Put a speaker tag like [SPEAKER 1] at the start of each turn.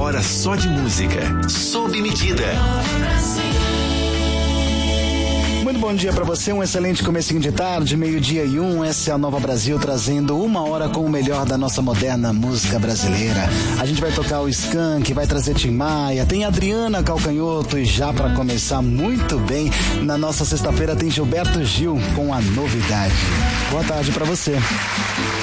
[SPEAKER 1] hora só de música, sob medida.
[SPEAKER 2] Muito bom dia pra você, um excelente comecinho de tarde, 12:01, essa é a Nova Brasil trazendo 1 hora com o melhor da nossa moderna música brasileira. A gente vai tocar o Skank, vai trazer Tim Maia, tem Adriana Calcanhoto e já pra começar muito bem, na nossa sexta-feira tem Gilberto Gil com a novidade. Boa tarde pra você.